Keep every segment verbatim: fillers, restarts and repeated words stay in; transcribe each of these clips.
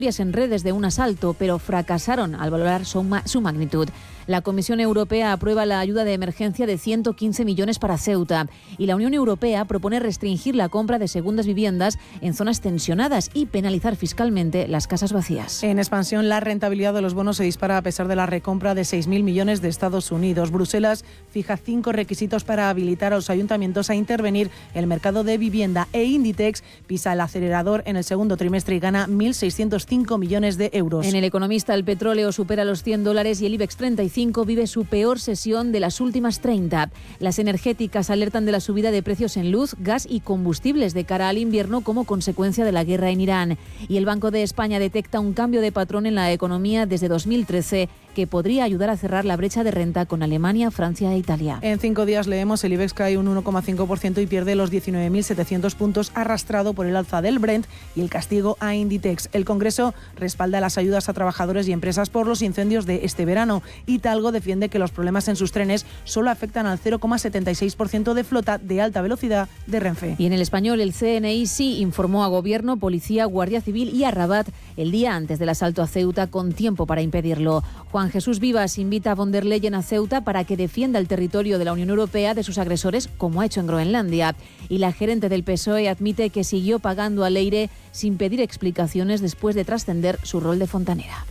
en redes de un asalto, pero fracasaron al valorar su, ma- su magnitud. La Comisión Europea aprueba la ayuda de emergencia de ciento quince millones para Ceuta y la Unión Europea propone restringir la compra de segundas viviendas en zonas tensionadas y penalizar fiscalmente las casas vacías. En expansión, la rentabilidad de los bonos se dispara a pesar de la recompra de seis mil millones de Estados Unidos. Bruselas fija cinco requisitos para habilitar a los ayuntamientos a intervenir en el mercado de vivienda e Inditex pisa el acelerador en el segundo trimestre y gana mil seiscientos cinco millones de euros. En El Economista, el petróleo supera los cien dólares y el IBEX treinta y cinco vive su peor sesión de las últimas treinta. Las energéticas alertan de la subida de precios en luz, gas y combustibles de cara al invierno como consecuencia de la guerra en Irán. Y el Banco de España detecta un cambio de patrón en la economía desde dos mil trece que podría ayudar a cerrar la brecha de renta con Alemania, Francia e Italia. En cinco días leemos el IBEX cae un uno coma cinco por ciento y pierde los diecinueve mil setecientos puntos arrastrado por el alza del Brent y el castigo a Inditex. El Congreso respalda las ayudas a trabajadores y empresas por los incendios de este verano y Talgo defiende que los problemas en sus trenes solo afectan al cero coma setenta y seis por ciento de flota de alta velocidad de Renfe. Y en El Español, el C N I sí informó a Gobierno, Policía, Guardia Civil y a Rabat el día antes del asalto a Ceuta con tiempo para impedirlo. Juan Jesús Vivas invita a von der Leyen a Ceuta para que defienda el territorio de la Unión Europea de sus agresores, como ha hecho en Groenlandia. Y la gerente del P S O E admite que siguió pagando a Leire sin pedir explicaciones después de trascender su rol de fontanera.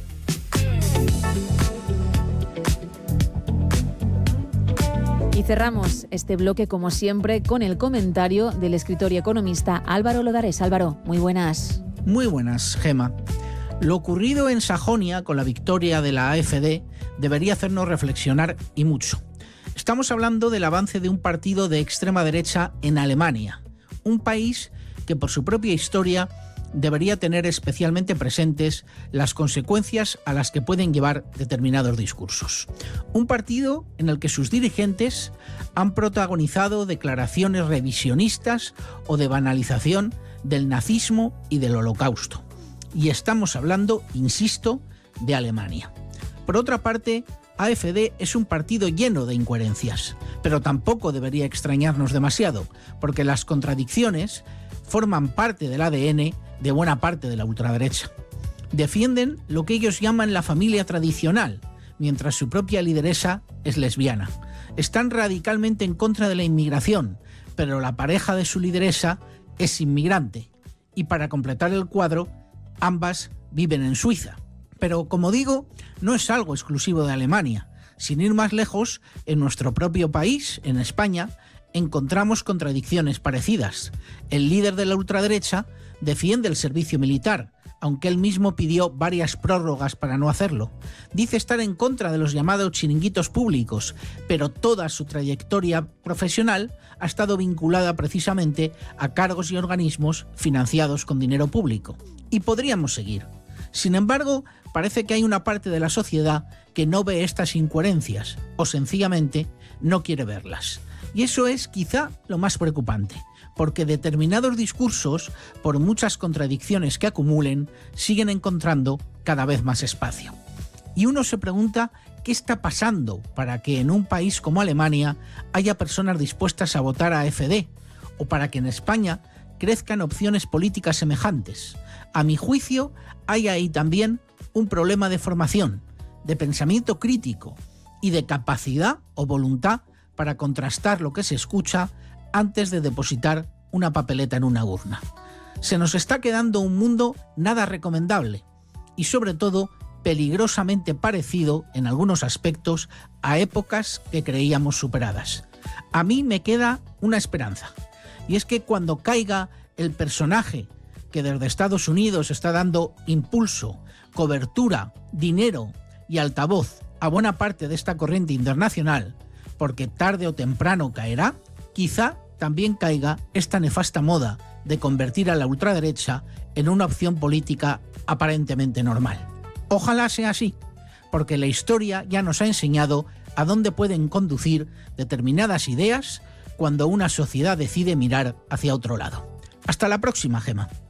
Y cerramos este bloque, como siempre, con el comentario del escritor y economista Álvaro Lodares. Álvaro, muy buenas. Muy buenas, Gema. Lo ocurrido en Sajonia con la victoria de la AfD debería hacernos reflexionar y mucho. Estamos hablando del avance de un partido de extrema derecha en Alemania, un país que por su propia historia debería tener especialmente presentes las consecuencias a las que pueden llevar determinados discursos. Un partido en el que sus dirigentes han protagonizado declaraciones revisionistas o de banalización del nazismo y del Holocausto. Y estamos hablando, insisto, de Alemania. Por otra parte, AfD es un partido lleno de incoherencias, pero tampoco debería extrañarnos demasiado, porque las contradicciones forman parte del A D N de buena parte de la ultraderecha. Defienden lo que ellos llaman la familia tradicional, mientras su propia lideresa es lesbiana. Están radicalmente en contra de la inmigración, pero la pareja de su lideresa es inmigrante. Y para completar el cuadro, ambas viven en Suiza. Pero, como digo, no es algo exclusivo de Alemania. Sin ir más lejos, en nuestro propio país, en España, encontramos contradicciones parecidas. El líder de la ultraderecha defiende el servicio militar, aunque él mismo pidió varias prórrogas para no hacerlo. Dice estar en contra de los llamados chiringuitos públicos, pero toda su trayectoria profesional ha estado vinculada precisamente a cargos y organismos financiados con dinero público. Y podríamos seguir. Sin embargo, parece que hay una parte de la sociedad que no ve estas incoherencias o sencillamente no quiere verlas. Y eso es quizá lo más preocupante, porque determinados discursos, por muchas contradicciones que acumulen, siguen encontrando cada vez más espacio. Y uno se pregunta qué está pasando para que en un país como Alemania haya personas dispuestas a votar a AfD, o para que en España crezcan opciones políticas semejantes. A mi juicio, hay ahí también un problema de formación, de pensamiento crítico y de capacidad o voluntad para contrastar lo que se escucha antes de depositar una papeleta en una urna. Se nos está quedando un mundo nada recomendable y, sobre todo, peligrosamente parecido en algunos aspectos a épocas que creíamos superadas. A mí me queda una esperanza, y es que cuando caiga el personaje que desde Estados Unidos está dando impulso, cobertura, dinero y altavoz a buena parte de esta corriente internacional, porque tarde o temprano caerá, quizá también caiga esta nefasta moda de convertir a la ultraderecha en una opción política aparentemente normal. Ojalá sea así, porque la historia ya nos ha enseñado a dónde pueden conducir determinadas ideas cuando una sociedad decide mirar hacia otro lado. Hasta la próxima, Gema.